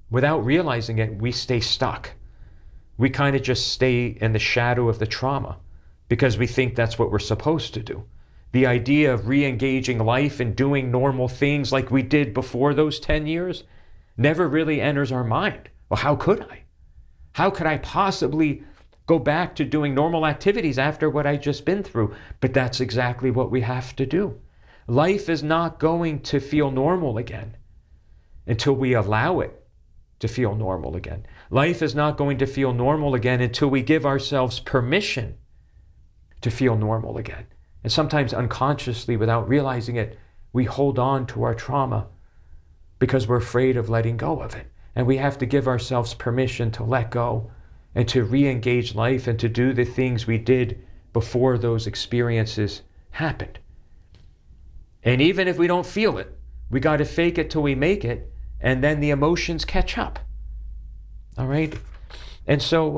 without realizing it, we stay stuck. We kind of just stay in the shadow of the trauma because we think that's what we're supposed to do. The idea of re-engaging life and doing normal things like we did before those 10 years never really enters our mind. Well, how could I? How could I possibly go back to doing normal activities after what I just been through? But that's exactly what we have to do. Life is not going to feel normal again until we allow it to feel normal again. Life is not going to feel normal again until we give ourselves permission to feel normal again. And sometimes unconsciously, without realizing it, we hold on to our trauma because we're afraid of letting go of it. And we have to give ourselves permission to let go and to re-engage life and to do the things we did before those experiences happened. And even if we don't feel it, we got to fake it till we make it, and then the emotions catch up. All right? And so,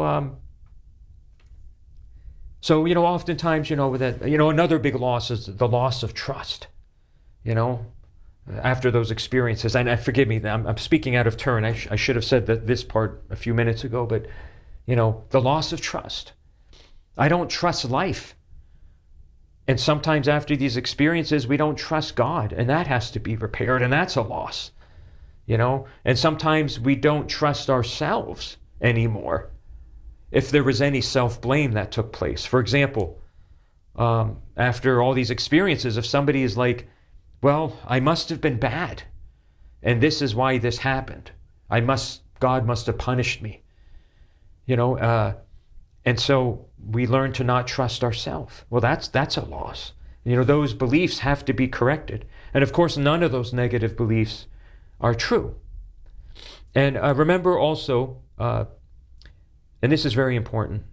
oftentimes, another big loss is the loss of trust, after those experiences. And forgive me, I'm speaking out of turn. I should have said this part a few minutes ago, but, the loss of trust. I don't trust life. And sometimes after these experiences, we don't trust God, and that has to be repaired, and that's a loss, And sometimes we don't trust ourselves anymore if there was any self-blame that took place. For example, after all these experiences, if somebody is like, well, I must have been bad, and this is why this happened. God must have punished me, and so we learn to not trust ourselves. Well, that's a loss. Those beliefs have to be corrected. And of course, none of those negative beliefs are true. And remember also, and this is very important,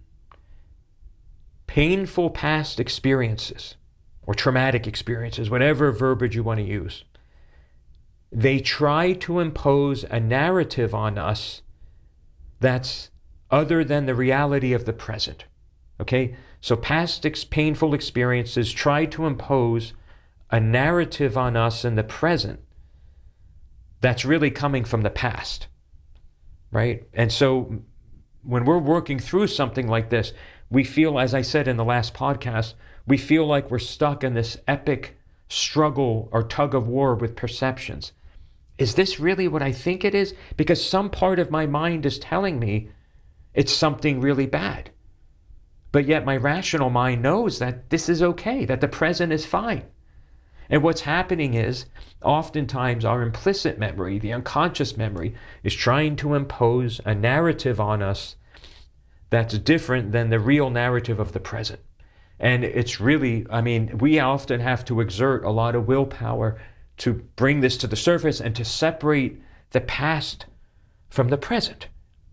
painful past experiences or traumatic experiences, whatever verbiage you want to use, they try to impose a narrative on us that's other than the reality of the present. Okay? So past painful experiences try to impose a narrative on us in the present that's really coming from the past, right? And so when we're working through something like this, we feel, as I said in the last podcast, we feel like we're stuck in this epic struggle or tug of war with perceptions. Is this really what I think it is? Because some part of my mind is telling me it's something really bad. But yet my rational mind knows that this is okay, that the present is fine. And what's happening is, oftentimes our implicit memory, the unconscious memory, is trying to impose a narrative on us that's different than the real narrative of the present. And it's really, we often have to exert a lot of willpower to bring this to the surface and to separate the past from the present.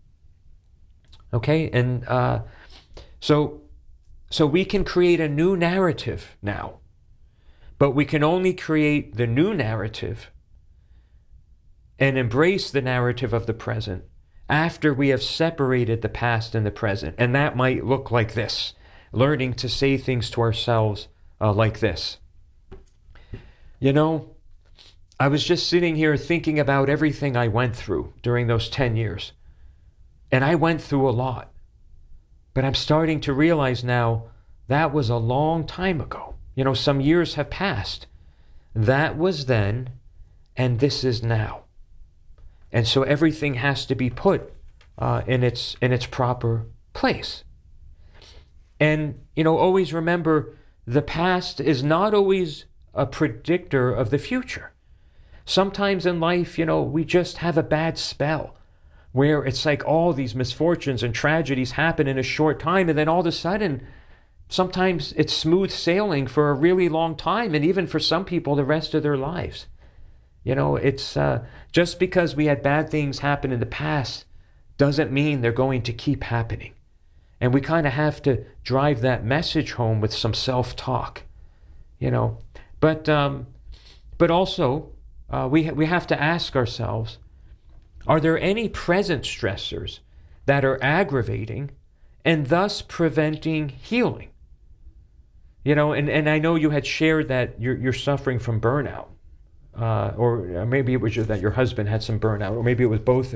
Okay? And so we can create a new narrative now. But we can only create the new narrative and embrace the narrative of the present after we have separated the past and the present. And that might look like this, learning to say things to ourselves like this. I was just sitting here thinking about everything I went through during those 10 years. And I went through a lot. But I'm starting to realize now that was a long time ago. Some years have passed. That was then, and this is now. And so everything has to be put in its proper place. And, always remember, the past is not always a predictor of the future. Sometimes in life, we just have a bad spell where it's like all these misfortunes and tragedies happen in a short time, and then all of a sudden, sometimes it's smooth sailing for a really long time, and even for some people, the rest of their lives. It's just because we had bad things happen in the past doesn't mean they're going to keep happening. And we kind of have to drive that message home with some self-talk, But also, we have to ask ourselves, are there any present stressors that are aggravating and thus preventing healing? And I know you had shared that you're suffering from burnout, or maybe it was that your husband had some burnout, or maybe it was both